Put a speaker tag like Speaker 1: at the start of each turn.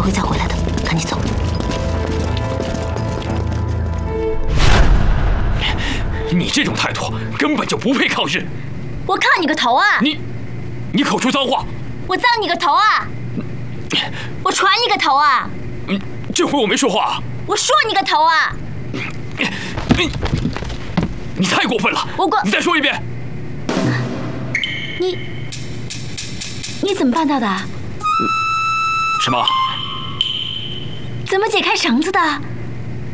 Speaker 1: 还会再回来的，赶紧走。
Speaker 2: 你这种态度根本就不配抗日！
Speaker 1: 我抗你个头啊！
Speaker 2: 你口出脏话！
Speaker 1: 我脏你个头啊！我传你个头啊！
Speaker 2: 这回我没说话啊！
Speaker 1: 我说你个头啊！
Speaker 2: 你太过分了！你再说一遍！
Speaker 1: 你怎么办到的？
Speaker 2: 什么？
Speaker 1: 怎么解开绳子的？